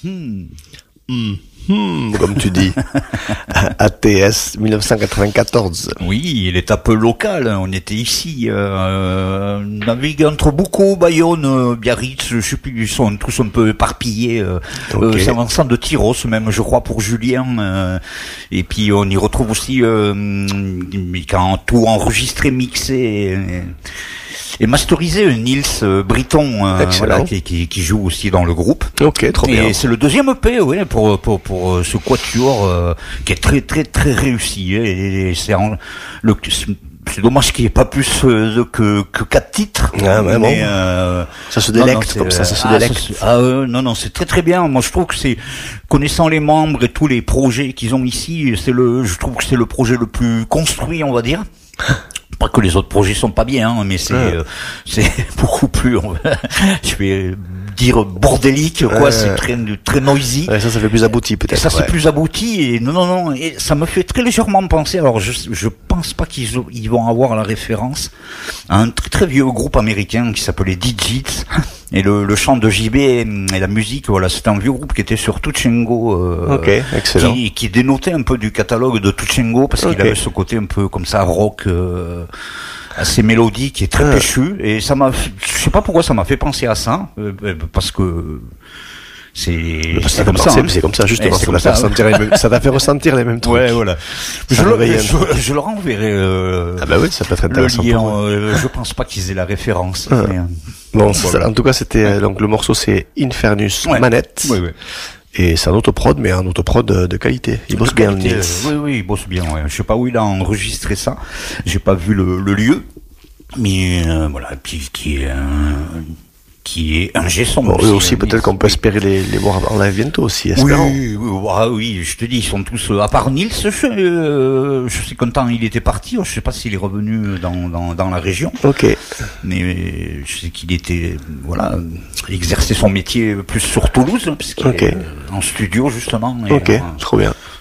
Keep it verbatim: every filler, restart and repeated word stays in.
Mm-hmm. Mm-hmm, comme tu dis. A T S dix-neuf cent quatre-vingt-quatorze. Oui, l'étape locale, on était ici, euh, navigué entre Boucau, Bayonne, Biarritz, je sais plus, ils sont tous un peu éparpillés, euh, okay. euh, Saint-Vincent de Tyros même, je crois, pour Julien, euh, et puis on y retrouve aussi, euh, quand tout enregistré, mixé, et, et masterisé, Nils euh, Briton, euh, voilà, qui, qui, qui joue aussi dans le groupe. Ok, trop bien. Et c'est le deuxième E P, oui, pour pour pour ce quatuor euh, qui est très très très réussi. Et, et c'est en, le c'est dommage qu'il n'y ait pas plus euh, que que quatre titres. Ah, mais mais, bon. euh, ça se délecte non, non, comme ça, ça se ah, délecte. Ça, ah euh, non non, c'est très très bien. Moi je trouve que c'est, connaissant les membres et tous les projets qu'ils ont ici, c'est le, je trouve que c'est le projet le plus construit, on va dire. Pas que les autres projets sont pas bien, hein, mais c'est ouais. euh, c'est beaucoup plus, on va, je vais dire bordélique, quoi. Ouais. C'est très très noisy. Ouais, ça, ça fait plus abouti peut-être. Et ça, ouais. c'est plus abouti. Et non, non, non. Et ça me fait très légèrement penser. Alors, je je pense pas qu'ils ils vont avoir la référence à un très très vieux groupe américain qui s'appelait Digits. Et le, le chant de J B et la musique, voilà, c'était un vieux groupe qui était sur Tuchengo, euh, ok, excellent. Qui, qui dénotait un peu du catalogue de Tuchengo parce okay. qu'il avait ce côté un peu comme ça rock, euh, assez mélodique et très ah. péchu. Et ça m'a, je sais pas pourquoi ça m'a fait penser à ça, euh, parce que c'est, c'est comme ça, hein. C'est comme ça justement. C'est comme ça, ça, ouais. mêmes, ça t'a fait ressentir les mêmes trucs. Ouais, voilà. Je, le, je, je le renverrai. Euh, ah bah oui, ça peut être intéressant. Le lien, euh, je pense pas qu'ils aient la référence. Ah. Mais, bon, voilà. En tout cas, c'était ouais. donc le morceau, c'est Infernus ouais. Manette. Oui, oui. Et c'est un autoprod, mais un autoprod de, de qualité. Il bosse bien, qualité, euh, Oui, oui, il bosse bien. Ouais. Je sais pas où il a enregistré ça. J'ai pas vu le, le lieu, mais euh, voilà. Puis qui est. Euh, qui est un G-son. Bon, eux aussi, peut-être qu'on peut espérer les, les voir en live bientôt aussi, espérons. Oui, oui, ah, oui, je te dis, ils sont tous, à part Nils, je, euh, je suis content, il était parti, je sais pas s'il est revenu dans, dans, dans la région. Ok. Mais, je sais qu'il était, voilà, exerçait son métier plus sur Toulouse, puisqu'il okay. est en studio, justement. Et, ok, euh, trop bien.